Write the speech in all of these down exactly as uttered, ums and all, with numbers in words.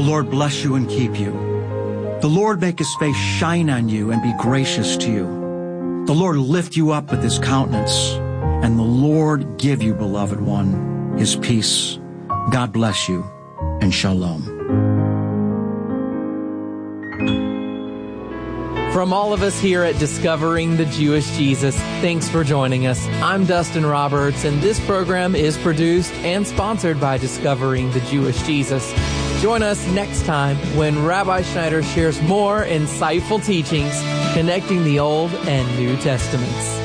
Lord bless you and keep you. The Lord make his face shine on you and be gracious to you. The Lord lift you up with his countenance, and the Lord give you, beloved one, his peace. God bless you, and shalom. From all of us here at Discovering the Jewish Jesus, thanks for joining us. I'm Dustin Roberts, and this program is produced and sponsored by Discovering the Jewish Jesus. Join us next time when Rabbi Schneider shares more insightful teachings connecting the Old and New Testaments.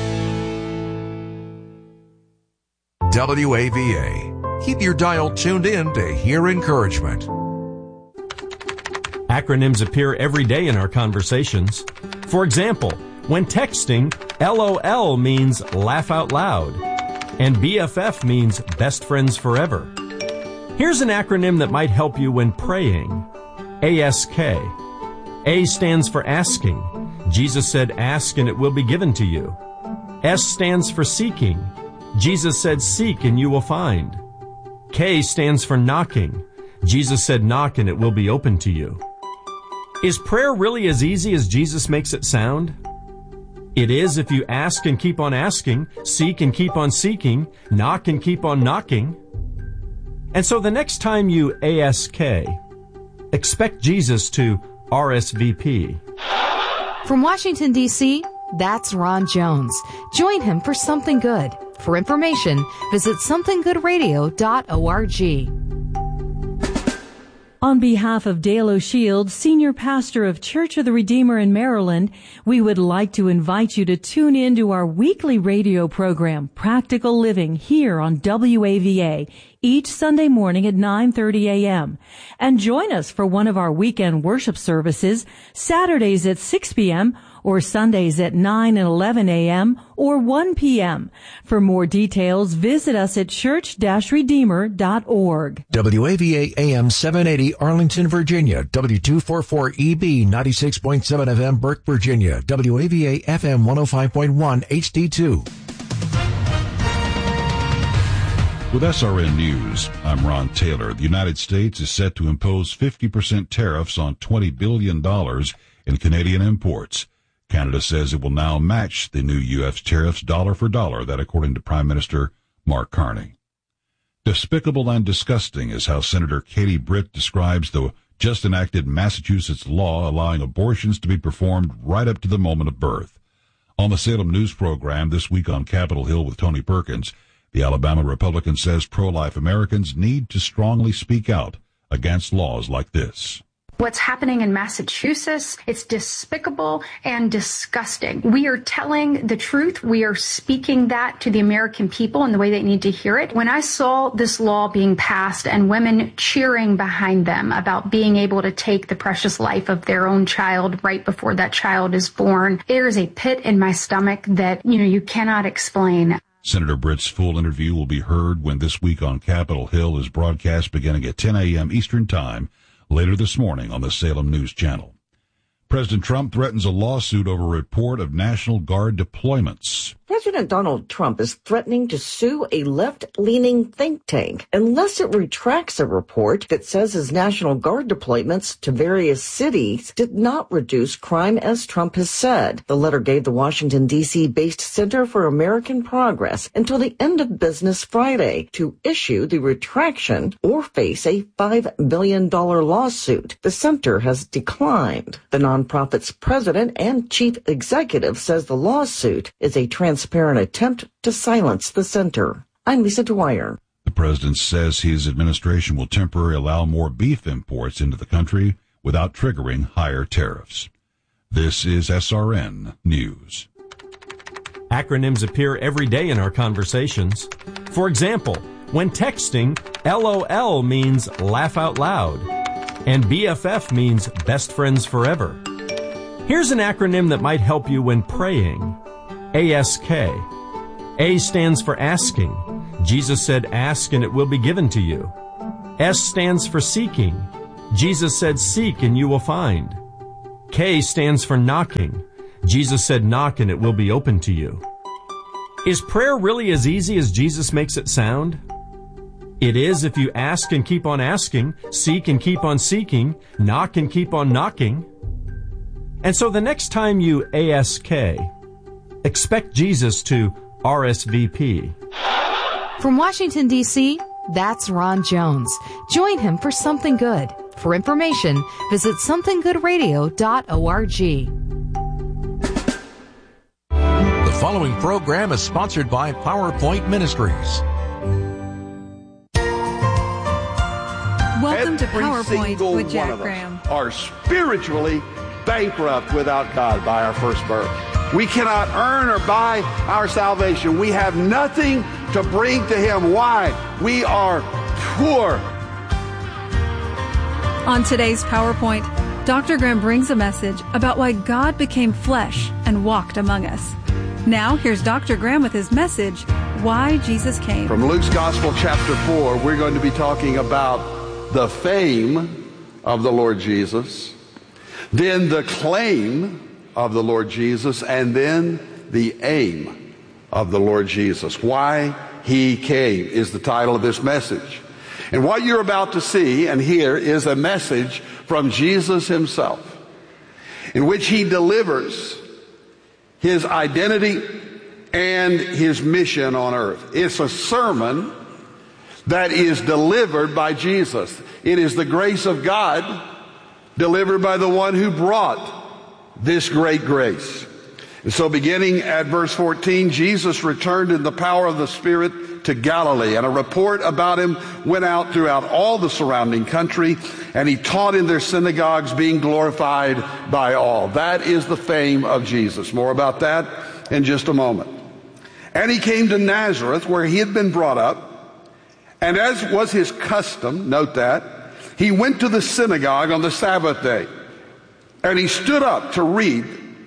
W A V A. Keep your dial tuned in to hear encouragement. Acronyms appear every day in our conversations. For example, when texting, LOL means laugh out loud, and B F F means best friends forever. Here's an acronym that might help you when praying. A S K. A stands for asking. Jesus said, ask and it will be given to you. S stands for seeking. Jesus said, seek and you will find. K stands for knocking. Jesus said, knock and it will be open to you. Is prayer really as easy as Jesus makes it sound? It is if you ask and keep on asking, seek and keep on seeking, knock and keep on knocking. And so the next time you A S K, expect Jesus to R S V P. From Washington, D C, that's Ron Jones. Join him for Something Good. For information, visit something good radio dot org. On behalf of Dale O'Shield, Senior Pastor of Church of the Redeemer in Maryland, we would like to invite you to tune in to our weekly radio program, Practical Living, here on W A V A, each Sunday morning at nine thirty a.m. And join us for one of our weekend worship services, Saturdays at six p.m., or Sundays at nine and eleven a.m. or one p.m. For more details, visit us at church dash redeemer dot org. W A V A A M seven eighty Arlington, Virginia. W two forty-four E B ninety-six point seven F M Burke, Virginia. W A V A F M one oh five point one H D two. With S R N News, I'm Ron Taylor. The United States is set to impose fifty percent tariffs on twenty billion dollars in Canadian imports. Canada says it will now match the new U S tariffs dollar for dollar, that according to Prime Minister Mark Carney. Despicable and disgusting is how Senator Katie Britt describes the just enacted Massachusetts law allowing abortions to be performed right up to the moment of birth. On the Salem News program this week on Capitol Hill with Tony Perkins, the Alabama Republican says pro-life Americans need to strongly speak out against laws like this. What's happening in Massachusetts, it's despicable and disgusting. We are telling the truth. We are speaking that to the American people in the way they need to hear it. When I saw this law being passed and women cheering behind them about being able to take the precious life of their own child right before that child is born, there is a pit in my stomach that, you know, you cannot explain. Senator Britt's full interview will be heard when This Week on Capitol Hill is broadcast beginning at ten a.m. Eastern Time later this morning on the Salem News Channel. President Trump threatens a lawsuit over a report of National Guard deployments. President Donald Trump is threatening to sue a left-leaning think tank unless it retracts a report that says his National Guard deployments to various cities did not reduce crime as Trump has said. The letter gave the Washington, D C-based Center for American Progress until the end of business Friday to issue the retraction or face a five billion dollars lawsuit. The center has declined. The nonprofit's president and chief executive says the lawsuit is a transparent attempt to silence the center. I'm Lisa Dwyer. The president says his administration will temporarily allow more beef imports into the country without triggering higher tariffs. This is S R N News. Acronyms appear every day in our conversations. For example, when texting, LOL means laugh out loud, and B F F means best friends forever. Here's an acronym that might help you when praying. A S K. A stands for asking. Jesus said, ask and it will be given to you. S stands for seeking. Jesus said, seek and you will find. K stands for knocking. Jesus said, knock and it will be open to you. Is prayer really as easy as Jesus makes it sound? It is if you ask and keep on asking, seek and keep on seeking, knock and keep on knocking. And so the next time you ask, expect Jesus to R S V P. From Washington, D C, that's Ron Jones. Join him for Something Good. For information, visit something good radio dot org. The following program is sponsored by PowerPoint Ministries. Welcome to Every PowerPoint with Jack one of us Graham. Are spiritually bankrupt without God by our first birth. We cannot earn or buy our salvation. We have nothing to bring to Him. Why? We are poor. On today's PowerPoint, Doctor Graham brings a message about why God became flesh and walked among us. Now, here's Doctor Graham with his message, Why Jesus Came. From Luke's Gospel, chapter four, we're going to be talking about the fame of the Lord Jesus, then the claim of the Lord Jesus, and then the aim of the Lord Jesus. Why He came is the title of this message. And what you're about to see and hear is a message from Jesus Himself, in which He delivers His identity and His mission on earth. It's a sermon that is delivered by Jesus. It is the grace of God delivered by the one who brought this great grace. And so beginning at verse fourteen, Jesus returned in the power of the Spirit to Galilee, and a report about Him went out throughout all the surrounding country, and He taught in their synagogues, being glorified by all. That is the fame of Jesus. More about that in just a moment. And He came to Nazareth, where He had been brought up, and as was His custom, note that, He went to the synagogue on the Sabbath day, and He stood up to read.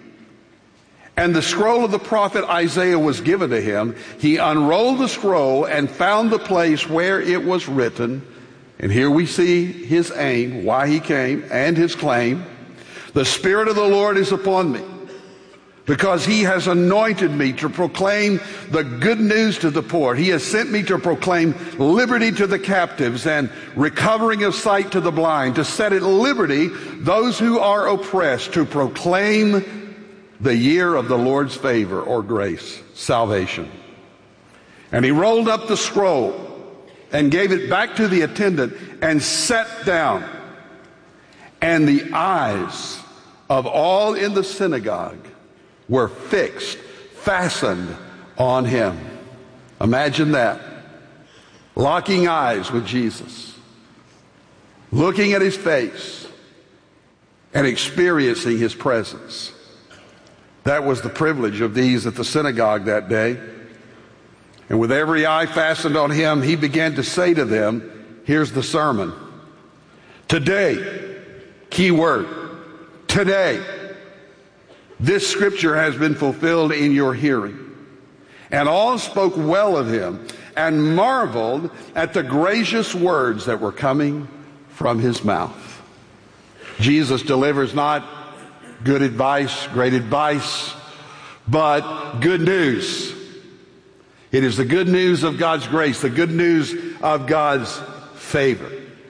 And the scroll of the prophet Isaiah was given to Him. He unrolled the scroll and found the place where it was written. And here we see His aim, why He came, and His claim. The Spirit of the Lord is upon me, because He has anointed me to proclaim the good news to the poor. He has sent me to proclaim liberty to the captives and recovering of sight to the blind, to set at liberty those who are oppressed, to proclaim the year of the Lord's favor or grace, salvation. And He rolled up the scroll and gave it back to the attendant and sat down. And the eyes of all in the synagogue were fixed, fastened on Him. Imagine that. Locking eyes with Jesus, looking at His face, and experiencing His presence. That was the privilege of these at the synagogue that day. And with every eye fastened on Him, He began to say to them, here's the sermon. Today, key word, today, this scripture has been fulfilled in your hearing. And all spoke well of Him and marveled at the gracious words that were coming from His mouth. Jesus delivers not good advice, great advice, but good news. It is the good news of God's grace, the good news of God's favor.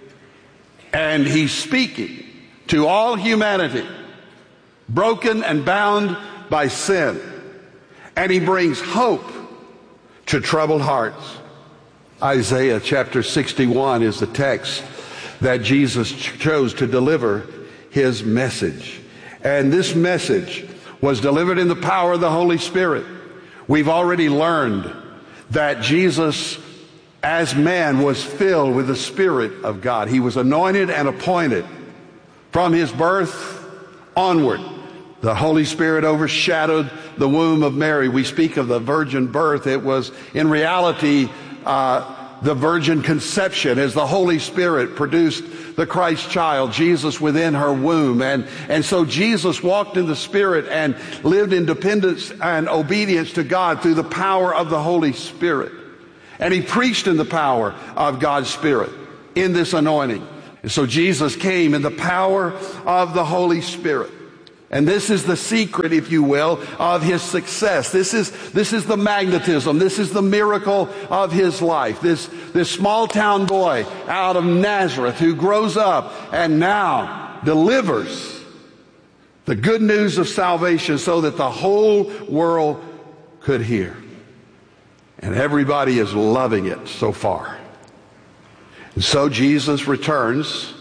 And He's speaking to all humanity, broken and bound by sin. And He brings hope to troubled hearts. Isaiah chapter sixty-one is the text that Jesus chose to deliver His message. And this message was delivered in the power of the Holy Spirit. We've already learned that Jesus, as man, was filled with the Spirit of God. He was anointed and appointed from His birth onward. The Holy Spirit overshadowed the womb of Mary. We speak of the virgin birth. It was, in reality, uh, the virgin conception, as the Holy Spirit produced the Christ child, Jesus, within her womb. And, and so Jesus walked in the Spirit and lived in dependence and obedience to God through the power of the Holy Spirit. And He preached in the power of God's Spirit in this anointing. And so Jesus came in the power of the Holy Spirit. And this is the secret, if you will, of his success. This is, this is the magnetism. This is the miracle of his life. This, this small town boy out of Nazareth who grows up and now delivers the good news of salvation so that the whole world could hear. And everybody is loving it so far. And so Jesus returns,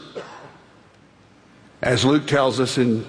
as Luke tells us in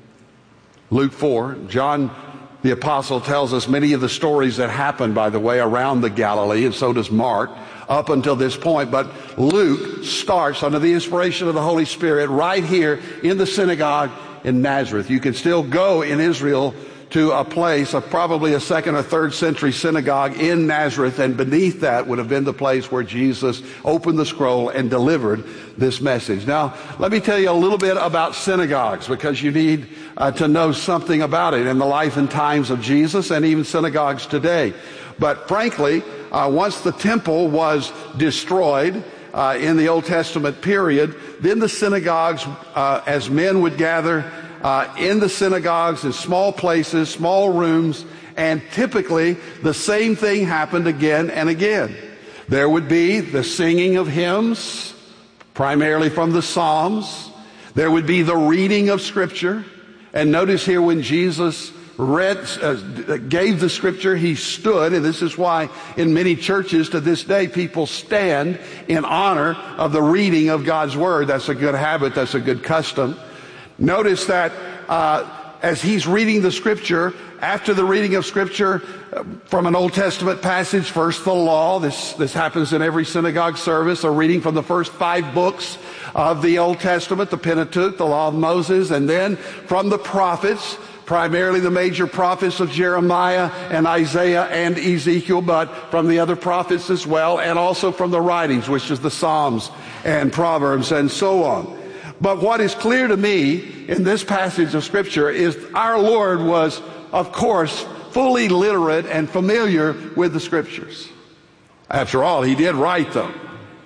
Luke four. John the Apostle tells us many of the stories that happened, by the way, around the Galilee, and so does Mark, up until this point. But Luke starts under the inspiration of the Holy Spirit right here in the synagogue in Nazareth. You can still go in Israel to a place of probably a second or third century synagogue in Nazareth, and beneath that would have been the place where Jesus opened the scroll and delivered this message. Now, let me tell you a little bit about synagogues, because you need uh, to know something about it in the life and times of Jesus and even synagogues today. But frankly, uh, once the temple was destroyed uh, in the Old Testament period, then the synagogues, uh, as men would gather Uh, in the synagogues, in small places, small rooms, and typically the same thing happened again and again. There would be the singing of hymns, primarily from the Psalms. There would be the reading of Scripture. And notice here when Jesus read, uh, gave the Scripture, he stood, and this is why in many churches to this day people stand in honor of the reading of God's Word. That's a good habit, that's a good custom. Notice that uh, as he's reading the Scripture, after the reading of Scripture uh, from an Old Testament passage, first the law. This, this happens in every synagogue service, a reading from the first five books of the Old Testament, the Pentateuch, the Law of Moses, and then from the prophets, primarily the major prophets of Jeremiah and Isaiah and Ezekiel, but from the other prophets as well, and also from the writings, which is the Psalms and Proverbs and so on. But what is clear to me in this passage of Scripture is our Lord was, of course, fully literate and familiar with the Scriptures. After all, he did write them.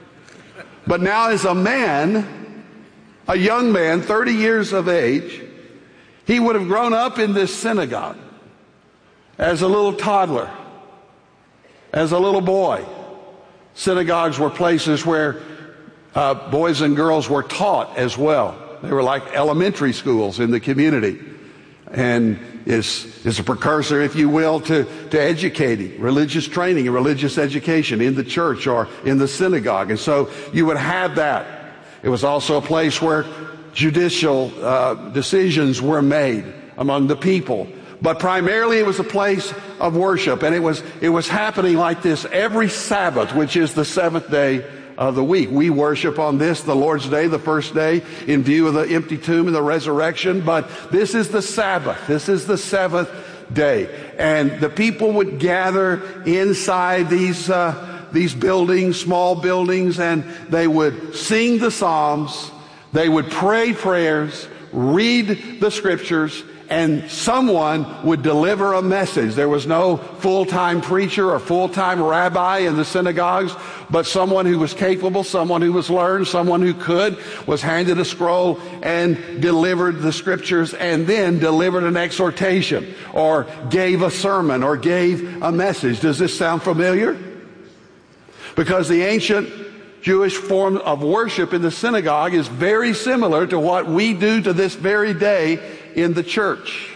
But now as a man, a young man, thirty years of age, he would have grown up in this synagogue as a little toddler, as a little boy. Synagogues were places where Uh, boys and girls were taught as well. They were like elementary schools in the community, and is is a precursor, if you will, to, to educating, religious training and religious education in the church or in the synagogue. And so you would have that. It was also a place where judicial uh, decisions were made among the people. But primarily it was a place of worship, and it was it was happening like this every Sabbath, which is the seventh day of the week. We worship on this, the Lord's Day, the first day, in view of the empty tomb and the resurrection. But this is the Sabbath. This is the seventh day. And the people would gather inside these uh, these buildings, small buildings, and they would sing the Psalms. They would pray prayers, read the Scriptures, and someone would deliver a message. There was no full-time preacher or full-time rabbi in the synagogues, but someone who was capable, someone who was learned, someone who could, was handed a scroll and delivered the Scriptures, and then delivered an exhortation or gave a sermon or gave a message. Does this sound familiar? Because the ancient Jewish form of worship in the synagogue is very similar to what we do to this very day in the church.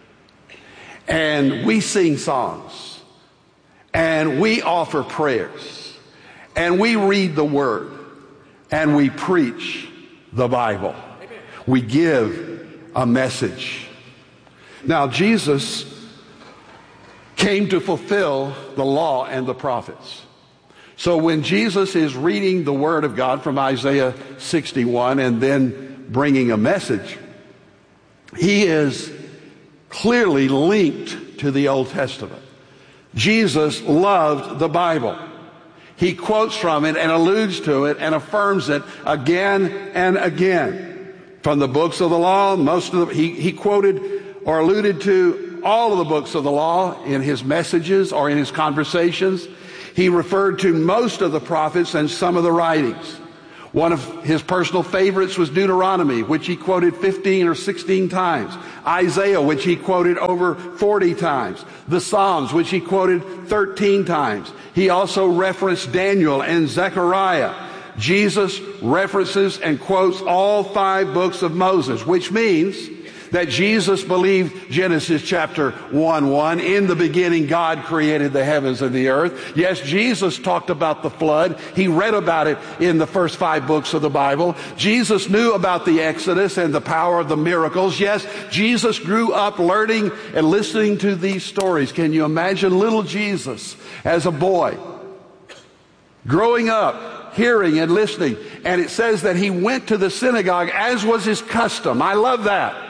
And we sing songs, and we offer prayers, and we read the Word, and we preach the Bible. We give a message. Now, Jesus came to fulfill the law and the prophets. So when Jesus is reading the Word of God from Isaiah sixty-one and then bringing a message, he is clearly linked to the Old Testament. Jesus loved the Bible. He quotes from it and alludes to it and affirms it again and again. From the books of the law, most of the, he, he quoted or alluded to all of the books of the law in his messages or in his conversations. He referred to most of the prophets and some of the writings. One of his personal favorites was Deuteronomy, which he quoted fifteen or sixteen times. Isaiah, which he quoted over forty times. The Psalms, which he quoted thirteen times. He also referenced Daniel and Zechariah. Jesus references and quotes all five books of Moses, which means that Jesus believed Genesis chapter one one. In the beginning, God created the heavens and the earth. Yes, Jesus talked about the flood. He read about it in the first five books of the Bible. Jesus knew about the Exodus and the power of the miracles. Yes, Jesus grew up learning and listening to these stories. Can you imagine little Jesus as a boy, growing up, hearing and listening? And it says that he went to the synagogue as was his custom. I love that.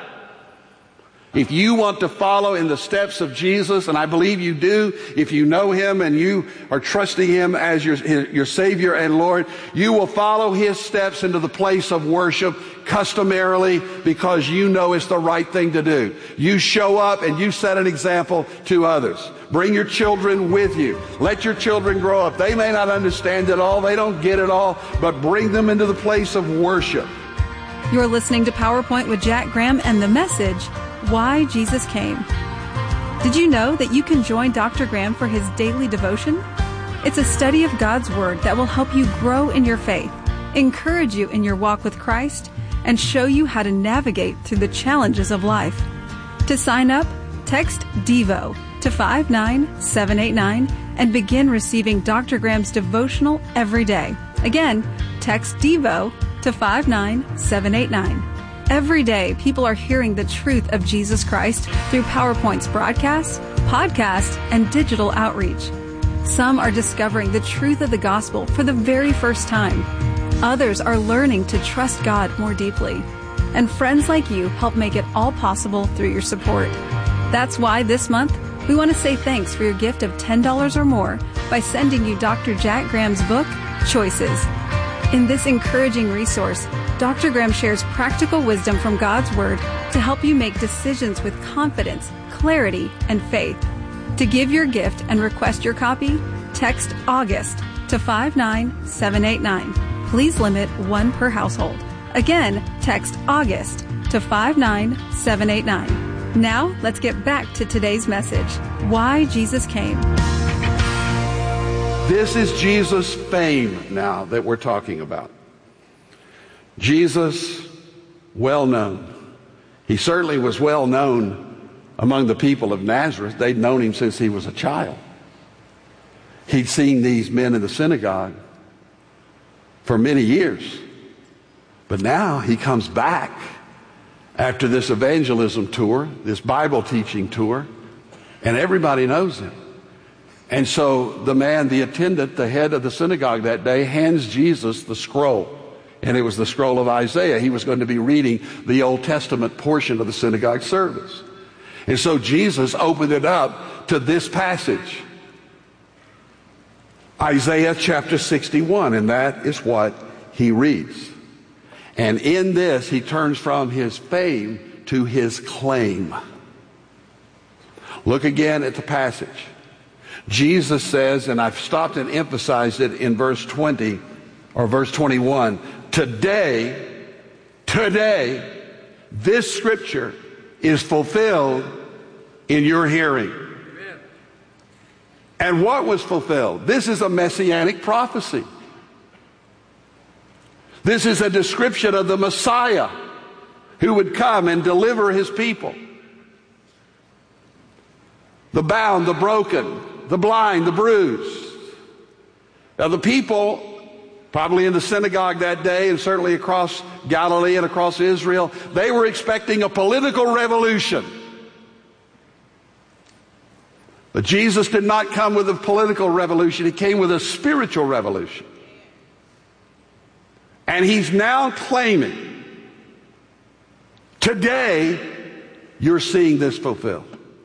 If you want to follow in the steps of Jesus, and I believe you do, if you know him and you are trusting him as your, your Savior and Lord, you will follow his steps into the place of worship customarily because you know it's the right thing to do. You show up and you set an example to others. Bring your children with you. Let your children grow up. They may not understand it all. They don't get it all, but bring them into the place of worship. You're listening to PowerPoint with Jack Graham and the message, Why Jesus Came. Did you know that you can join Doctor Graham for his daily devotion? It's a study of God's Word that will help you grow in your faith, encourage you in your walk with Christ, and show you how to navigate through the challenges of life. To sign up, text DEVO to five nine seven eight nine and begin receiving Doctor Graham's devotional every day. Again, text DEVO to five nine seven eight nine. Every day, people are hearing the truth of Jesus Christ through PowerPoint's broadcasts, podcasts, and digital outreach. Some are discovering the truth of the gospel for the very first time. Others are learning to trust God more deeply. And friends like you help make it all possible through your support. That's why this month, we want to say thanks for your gift of ten dollars or more by sending you Doctor Jack Graham's book, Choices. In this encouraging resource, Doctor Graham shares practical wisdom from God's Word to help you make decisions with confidence, clarity, and faith. To give your gift and request your copy, text August to five nine seven eight nine. Please limit one per household. Again, text August to five nine seven eight nine. Now, let's get back to today's message, Why Jesus Came. This is Jesus' fame now that we're talking about. Jesus, well known. He certainly was well known among the people of Nazareth. They'd known him since he was a child. He'd seen these men in the synagogue for many years. But now he comes back after this evangelism tour, this Bible teaching tour, and everybody knows him. And so the man, the attendant, the head of the synagogue that day, hands Jesus the scroll. And it was the scroll of Isaiah. He was going to be reading the Old Testament portion of the synagogue service. And so Jesus opened it up to this passage, Isaiah chapter sixty-one, and that is what he reads. And in this, he turns from his fame to his claim. Look again at the passage. Jesus says, and I've stopped and emphasized it in verse twenty or verse twenty-one, today, today, this scripture is fulfilled in your hearing. Amen. And what was fulfilled? This is a messianic prophecy. This is a description of the Messiah who would come and deliver his people. The bound, the broken, the blind, the bruised. Now the people, probably in the synagogue that day and certainly across Galilee and across Israel, they were expecting a political revolution. But Jesus did not come with a political revolution. He came with a spiritual revolution. And he's now claiming, today you're seeing this fulfilled.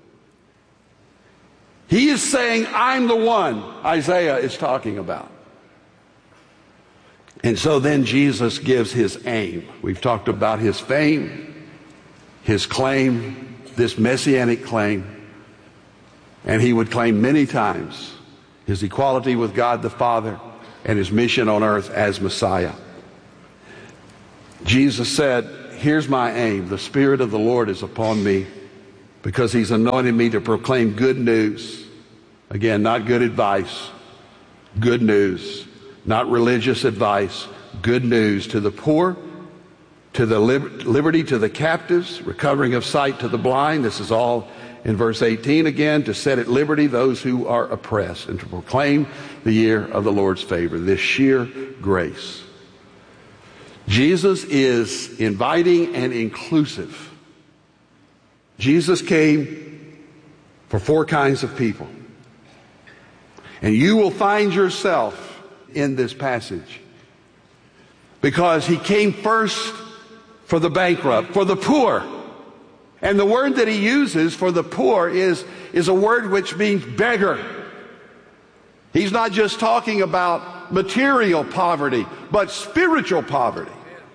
He is saying, I'm the one Isaiah is talking about. And so then Jesus gives his aim. We've talked about his fame, his claim, this messianic claim. And he would claim many times his equality with God the Father and his mission on earth as Messiah. Jesus said, here's my aim. The Spirit of the Lord is upon me because He's anointed me to proclaim good news. Again, not good advice, good news. Not religious advice, good news to the poor, to the lib- liberty to the captives, recovering of sight to the blind. This is all in verse eighteen again, to set at liberty those who are oppressed and to proclaim the year of the Lord's favor, this sheer grace. Jesus is inviting and inclusive. Jesus came for four kinds of people. And you will find yourself in this passage because He came first for the bankrupt, for the poor. And the word that He uses for the poor is, is a word which means beggar. He's not just talking about material poverty, but spiritual poverty.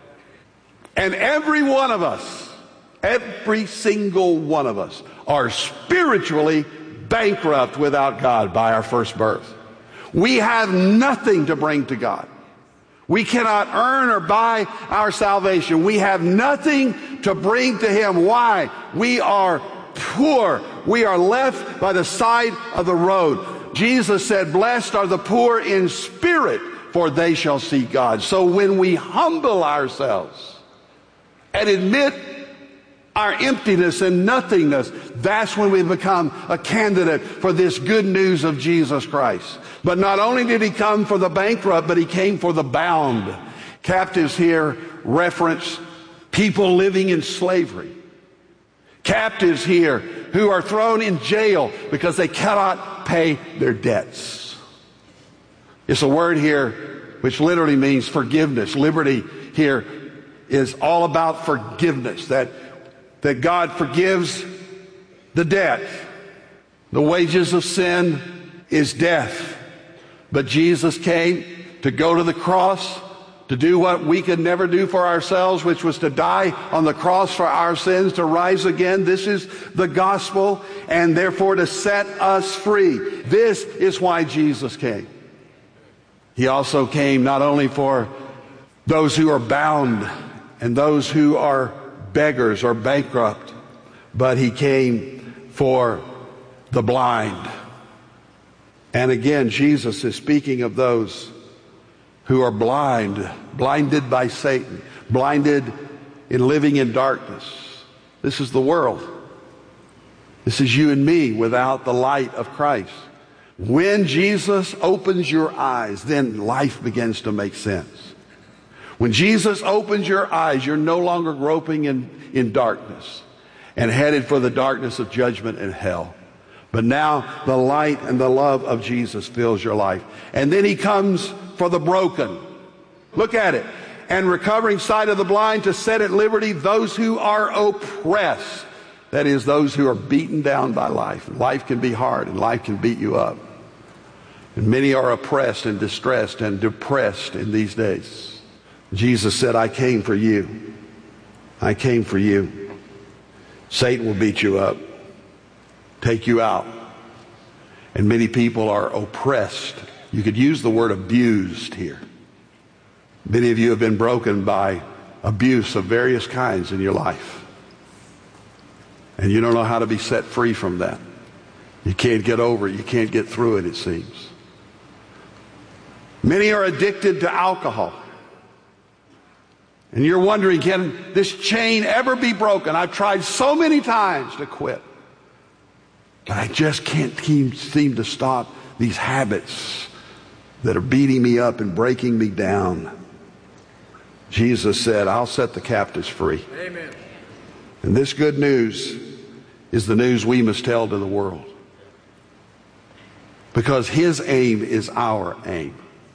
And every one of us, every single one of us, are spiritually bankrupt without God by our first birth. We have nothing to bring to God. We cannot earn or buy our salvation. We have nothing to bring to Him. Why? We are poor. We are left by the side of the road. Jesus said, blessed are the poor in spirit, for they shall see God. So when we humble ourselves and admit our emptiness and nothingness, that's when we become a candidate for this good news of Jesus Christ. But not only did He come for the bankrupt, but He came for the bound. Captives here reference people living in slavery. Captives here who are thrown in jail because they cannot pay their debts. It's a word here which literally means forgiveness. Liberty here is all about forgiveness, that that God forgives the debt. The wages of sin is death. But Jesus came to go to the cross, to do what we could never do for ourselves, which was to die on the cross for our sins, to rise again. This is the gospel, and therefore to set us free. This is why Jesus came. He also came not only for those who are bound and those who are beggars or bankrupt, but He came for the blind. And again, Jesus is speaking of those who are blind, blinded by Satan, blinded in living in darkness. This is the world. This is you and me without the light of Christ. When Jesus opens your eyes, then life begins to make sense. When Jesus opens your eyes, you're no longer groping in, in darkness and headed for the darkness of judgment and hell. But now the light and the love of Jesus fills your life. And then He comes for the broken. Look at it. And recovering sight of the blind, to set at liberty those who are oppressed. That is, those who are beaten down by life. Life can be hard and life can beat you up. And many are oppressed and distressed and depressed in these days. Jesus said, I came for you. I came for you. Satan will beat you up, take you out. And many people are oppressed. You could use the word abused here. Many of you have been broken by abuse of various kinds in your life. And you don't know how to be set free from that. You can't get over it. You can't get through it, it seems. Many are addicted to alcohol. And you're wondering, can this chain ever be broken? I've tried so many times to quit, but I just can't seem to stop these habits that are beating me up and breaking me down. Jesus said, I'll set the captives free. Amen. And this good news is the news we must tell to the world, because His aim is our aim.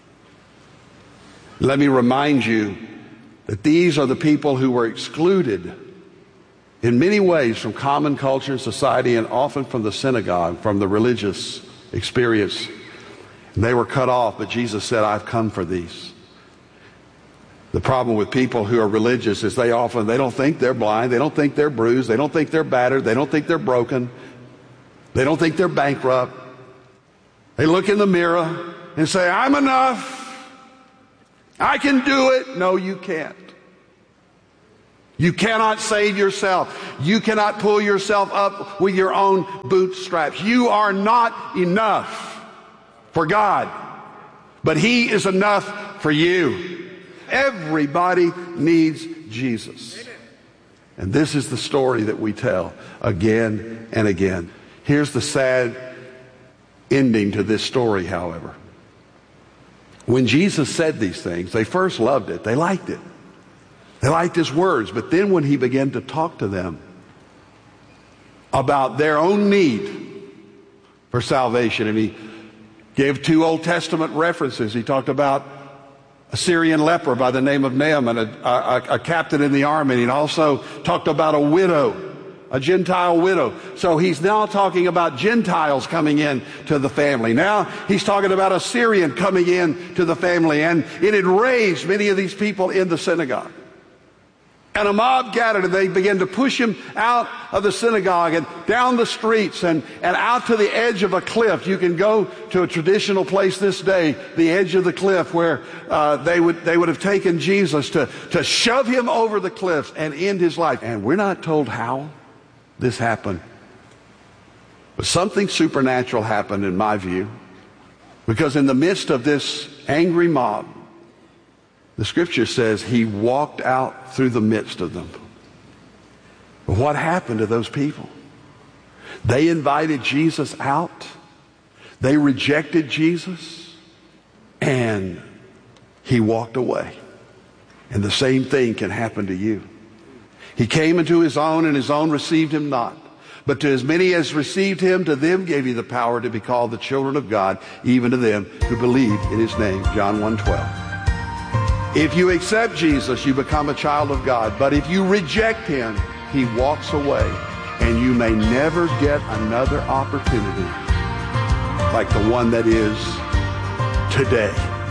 Let me remind you that these are the people who were excluded in many ways from common culture and society, and often from the synagogue, from the religious experience. And they were cut off, but Jesus said, I've come for these. The problem with people who are religious is they often, they don't think they're blind, they don't think they're bruised, they don't think they're battered, they don't think they're broken, they don't think they're bankrupt. They look in the mirror and say, I'm enough. I can do it. No, you can't. You cannot save yourself. You cannot pull yourself up with your own bootstraps. You are not enough for God, but He is enough for you. Everybody needs Jesus. And this is the story that we tell again and again. Here's the sad ending to this story, however. When Jesus said these things, they first loved it. They liked it. They liked His words. But then when He began to talk to them about their own need for salvation, and He gave two Old Testament references. He talked about a Syrian leper by the name of Naaman, a, a, a captain in the army. And he also talked about a widow, a Gentile widow. So he's now talking about Gentiles coming in to the family. Now he's talking about a Syrian coming in to the family. And it had raised many of these people in the synagogue. And a mob gathered, and they began to push him out of the synagogue and down the streets and, and out to the edge of a cliff. You can go to a traditional place this day, the edge of the cliff, where uh, they would they would have taken Jesus to, to shove him over the cliff and end his life. And we're not told how this happened. But something supernatural happened in my view, because in the midst of this angry mob, the scripture says He walked out through the midst of them. But what happened to those people? They invited Jesus out. They rejected Jesus. And He walked away. And the same thing can happen to you. He came into His own, and His own received Him not. But to as many as received Him, to them gave He the power to be called the children of God, even to them who believe in His name. John one twelve. If you accept Jesus, you become a child of God. But if you reject Him, He walks away, and you may never get another opportunity like the one that is today.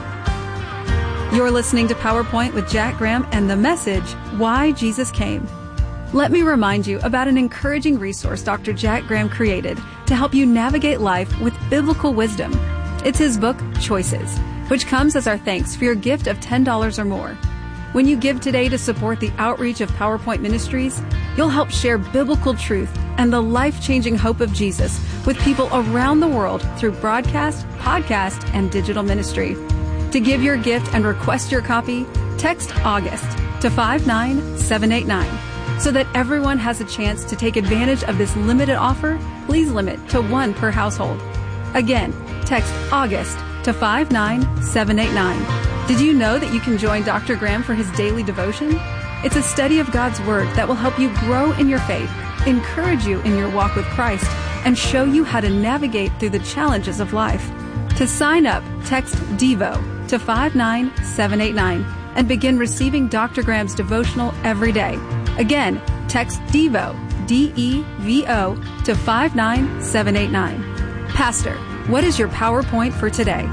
You're listening to PowerPoint with Jack Graham and the message, Why Jesus Came. Let me remind you about an encouraging resource Doctor Jack Graham created to help you navigate life with biblical wisdom. It's his book, Choices, which comes as our thanks for your gift of ten dollars or more. When you give today to support the outreach of PowerPoint Ministries, you'll help share biblical truth and the life-changing hope of Jesus with people around the world through broadcast, podcast, and digital ministry. To give your gift and request your copy, text August to five nine seven eight nine. So that everyone has a chance to take advantage of this limited offer, please limit to one per household. Again, text August to five nine seven eight nine. Did you know that you can join Doctor Graham for his daily devotion? It's a study of God's Word that will help you grow in your faith, encourage you in your walk with Christ, and show you how to navigate through the challenges of life. To sign up, text DEVO to five nine seven eight nine and begin receiving Doctor Graham's devotional every day. Again, text DEVO, D E V O, to five nine seven eight nine. Pastor, what is your PowerPoint for today?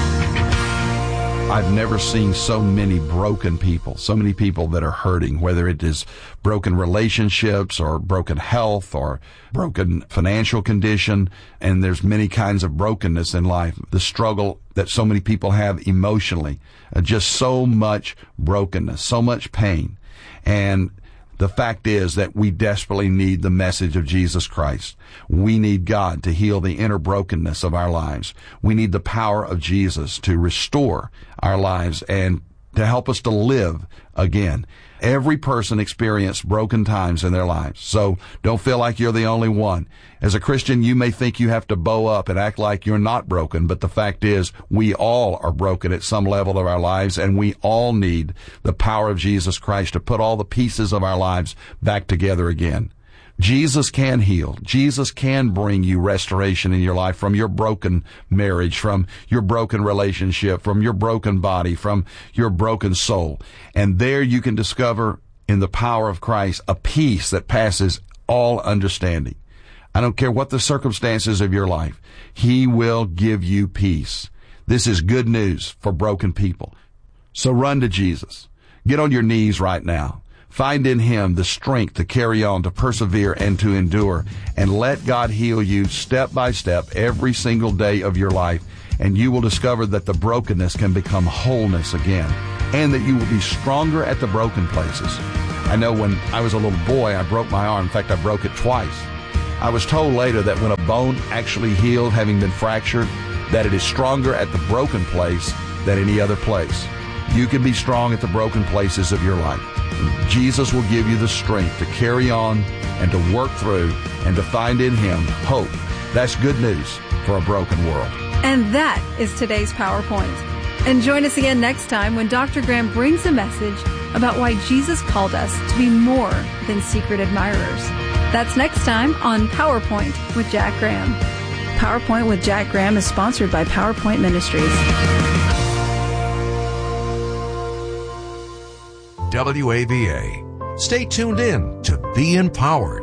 I've never seen so many broken people, so many people that are hurting, whether it is broken relationships or broken health or broken financial condition. And there's many kinds of brokenness in life. The struggle that so many people have emotionally, uh, just so much brokenness, so much pain. And the fact is that we desperately need the message of Jesus Christ. We need God to heal the inner brokenness of our lives. We need the power of Jesus to restore our lives and to help us to live again. Every person experienced broken times in their lives, so don't feel like you're the only one. As a Christian, you may think you have to bow up and act like you're not broken, but the fact is we all are broken at some level of our lives, and we all need the power of Jesus Christ to put all the pieces of our lives back together again. Jesus can heal. Jesus can bring you restoration in your life from your broken marriage, from your broken relationship, from your broken body, from your broken soul. And there you can discover in the power of Christ a peace that passes all understanding. I don't care what the circumstances of your life. He will give you peace. This is good news for broken people. So run to Jesus. Get on your knees right now. Find in Him the strength to carry on, to persevere, and to endure. And let God heal you step by step every single day of your life. And you will discover that the brokenness can become wholeness again. And that you will be stronger at the broken places. I know when I was a little boy, I broke my arm. In fact, I broke it twice. I was told later that when a bone actually healed, having been fractured, that it is stronger at the broken place than any other place. You can be strong at the broken places of your life. Jesus will give you the strength to carry on and to work through and to find in Him hope. That's good news for a broken world. And that is today's PowerPoint. And join us again next time when Doctor Graham brings a message about why Jesus called us to be more than secret admirers. That's next time on PowerPoint with Jack Graham. PowerPoint with Jack Graham is sponsored by PowerPoint Ministries. W A V A. Stay tuned in to Be Empowered.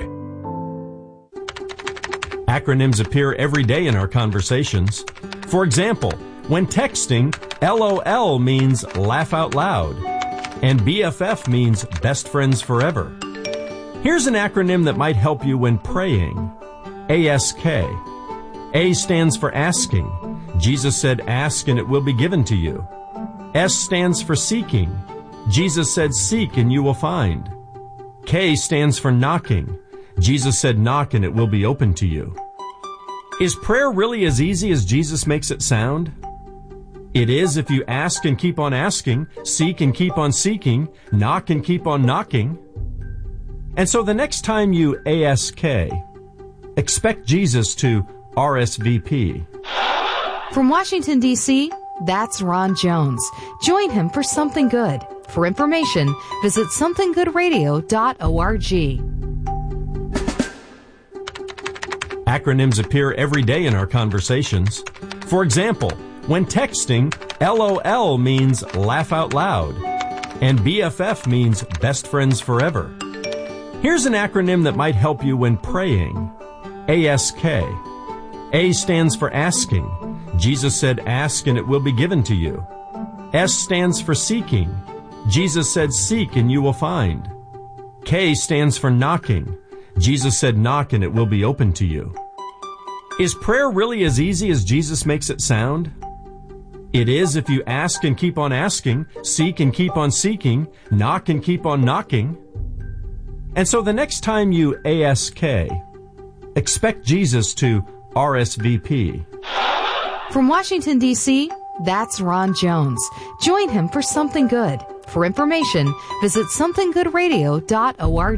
Acronyms appear every day in our conversations. For example, when texting, LOL means laugh out loud, and B F F means best friends forever. Here's an acronym that might help you when praying. A S K. A stands for asking. Jesus said, ask and it will be given to you. S stands for seeking. Jesus said, seek and you will find. K stands for knocking. Jesus said, knock and it will be open to you. Is prayer really as easy as Jesus makes it sound? It is if you ask and keep on asking, seek and keep on seeking, knock and keep on knocking. And so the next time you A S K, expect Jesus to R S V P. From Washington, D C, that's Ron Jones. Join him for Something Good. For information, visit something good radio dot org. Acronyms appear every day in our conversations. For example, when texting, LOL means laugh out loud, and B F F means best friends forever. Here's an acronym that might help you when praying. A S K. A stands for asking. Jesus said, ask and it will be given to you. S stands for seeking. Jesus said, seek and you will find. K stands for knocking. Jesus said, knock and it will be open to you. Is prayer really as easy as Jesus makes it sound? It is if you ask and keep on asking, seek and keep on seeking, knock and keep on knocking. And so the next time you A S K, expect Jesus to R S V P. From Washington, D C, that's Ron Jones. Join him for Something Good. For information, visit something good radio dot org.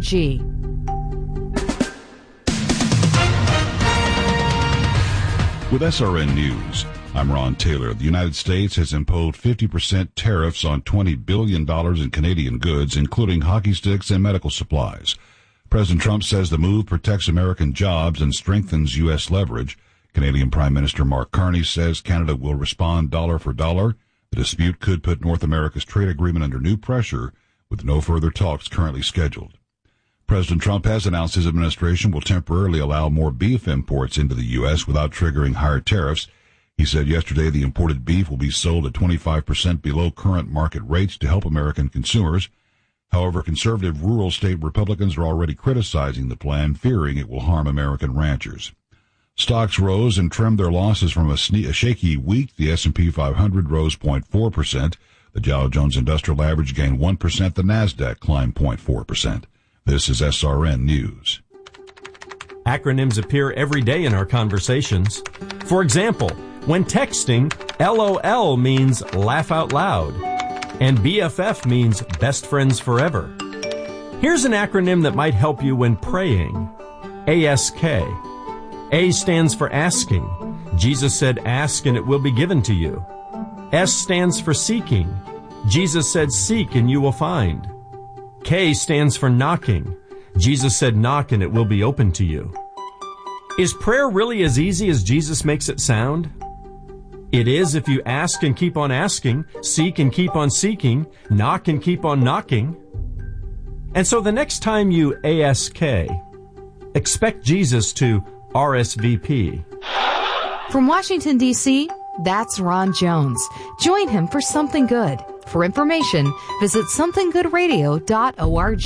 With S R N News, I'm Ron Taylor. The United States has imposed fifty percent tariffs on twenty billion dollars in Canadian goods, including hockey sticks and medical supplies. President Trump says the move protects American jobs and strengthens U S leverage. Canadian Prime Minister Mark Carney says Canada will respond dollar for dollar. The dispute could put North America's trade agreement under new pressure, with no further talks currently scheduled. President Trump has announced his administration will temporarily allow more beef imports into the U S without triggering higher tariffs. He said yesterday the imported beef will be sold at twenty-five percent below current market rates to help American consumers. However, conservative rural state Republicans are already criticizing the plan, fearing it will harm American ranchers. Stocks rose and trimmed their losses from a, sne- a shaky week. The S and P five hundred rose zero point four percent. The Dow Jones Industrial Average gained one percent. The Nasdaq climbed zero point four percent. This is S R N News. Acronyms appear every day in our conversations. For example, when texting, LOL means laugh out loud, and B F F means best friends forever. Here's an acronym that might help you when praying. A S K. A stands for asking. Jesus said, ask and it will be given to you. S stands for seeking. Jesus said, seek and you will find. K stands for knocking. Jesus said, knock and it will be open to you. Is prayer really as easy as Jesus makes it sound? It is if you ask and keep on asking, seek and keep on seeking, knock and keep on knocking. And so the next time you A S K, expect Jesus to R S V P. From Washington, D C, that's Ron Jones. Join him for Something Good. For information, visit something good radio dot org.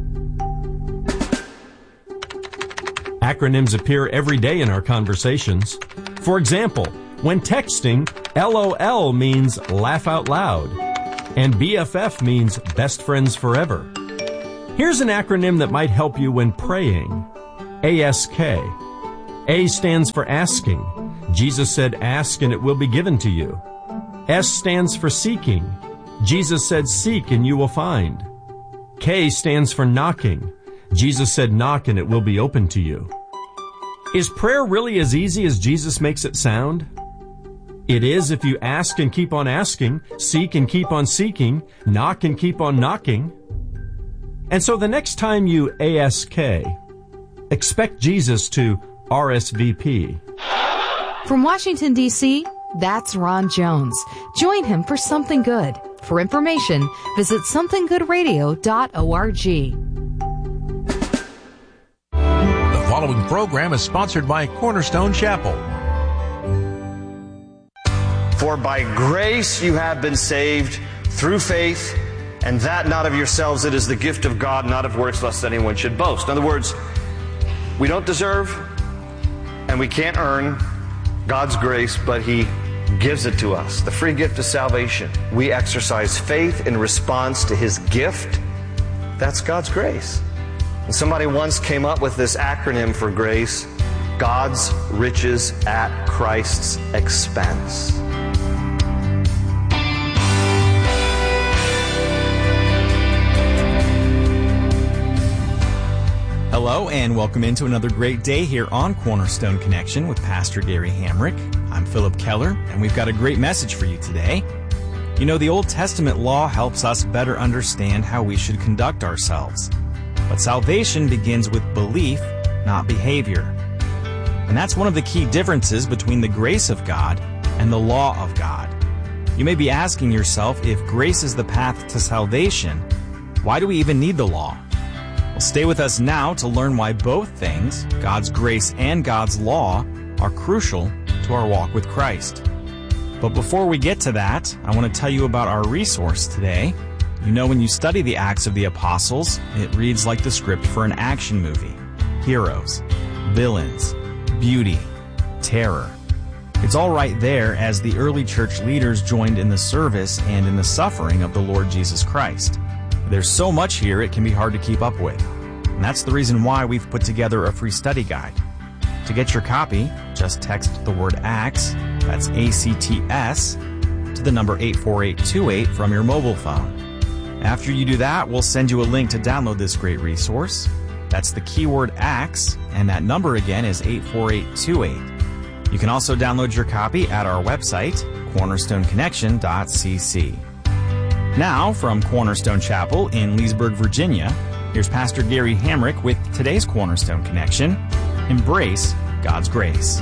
Acronyms appear every day in our conversations. For example, when texting, LOL means laugh out loud, and B F F means best friends forever. Here's an acronym that might help you when praying. A S K. A stands for asking. Jesus said, ask and it will be given to you. S stands for seeking. Jesus said, seek and you will find. K stands for knocking. Jesus said, knock and it will be open to you. Is prayer really as easy as Jesus makes it sound? It is if you ask and keep on asking, seek and keep on seeking, knock and keep on knocking. And so the next time you A S K, expect Jesus to R S V P. From Washington, D C, that's Ron Jones. Join him for Something Good. For information, visit something good radio dot org. The following program is sponsored by Cornerstone Chapel. For by grace you have been saved through faith, and that not of yourselves, it is the gift of God, not of works, lest anyone should boast. In other words, we don't deserve and we can't earn God's grace, but He gives it to us. The free gift of salvation. We exercise faith in response to His gift. That's God's grace. And somebody once came up with this acronym for grace: God's riches at Christ's expense. Hello and welcome into another great day here on Cornerstone Connection with Pastor Gary Hamrick. I'm Philip Keller, and we've got a great message for you today. You know, the Old Testament law helps us better understand how we should conduct ourselves. But salvation begins with belief, not behavior. And that's one of the key differences between the grace of God and the law of God. You may be asking yourself, if grace is the path to salvation, why do we even need the law? Well, stay with us now to learn why both things, God's grace and God's law, are crucial to our walk with Christ. But before we get to that, I want to tell you about our resource today. You know, when you study the Acts of the Apostles, it reads like the script for an action movie. Heroes, villains, beauty, terror. It's all right there as the early church leaders joined in the service and in the suffering of the Lord Jesus Christ. There's so much here it can be hard to keep up with. And that's the reason why we've put together a free study guide. To get your copy, just text the word ACTS, that's A C T S, to the number eight four eight two eight from your mobile phone. After you do that, we'll send you a link to download this great resource. That's the keyword ACTS, and that number again is eight four eight two eight. You can also download your copy at our website, cornerstone connection dot c c. Now, from Cornerstone Chapel in Leesburg, Virginia, here's Pastor Gary Hamrick with today's Cornerstone Connection: Embrace God's Grace.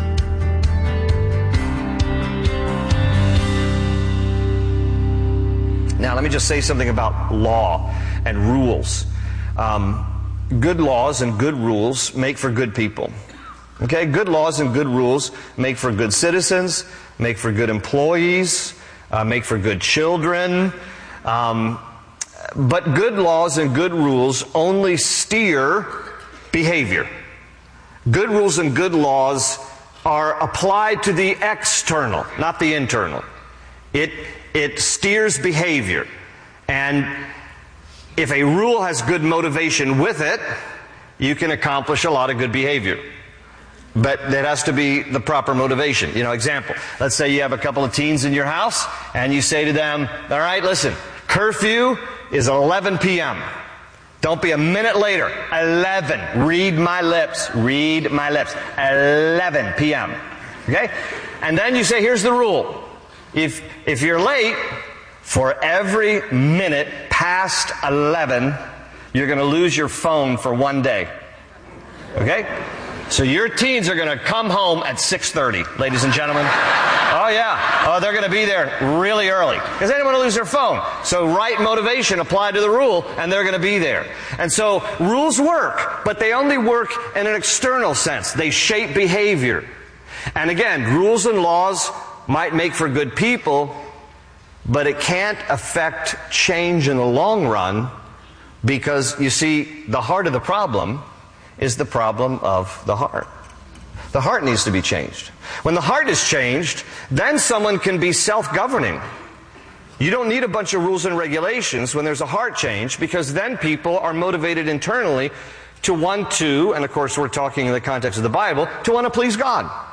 Now, let me just say something about law and rules. Um, good laws and good rules make for good people. Okay, good laws and good rules make for good citizens, make for good employees, uh, make for good children. Um, but good laws and good rules only steer behavior. Good rules and good laws are applied to the external, not the internal. It, it steers behavior. And if a rule has good motivation with it, you can accomplish a lot of good behavior. But there has to be the proper motivation. You know, example, let's say you have a couple of teens in your house and you say to them, all right, listen, curfew is eleven p.m. Don't be a minute later. eleven. Read my lips. Read my lips. eleven p.m. Okay? And then you say, here's the rule. If, if you're late, for every minute past eleven, you're going to lose your phone for one day. Okay? So your teens are going to come home at six thirty, ladies and gentlemen. Oh, yeah. Oh, they're going to be there really early because they don't want to lose their phone. So right motivation applied to the rule, and they're going to be there. And so rules work, but they only work in an external sense. They shape behavior. And again, rules and laws might make for good people, but it can't affect change in the long run because, you see, the heart of the problem is the problem of the heart. The heart needs to be changed. When the heart is changed, then someone can be self-governing. You don't need a bunch of rules and regulations when there's a heart change, because then people are motivated internally to want to, and of course we're talking in the context of the Bible, to want to please God.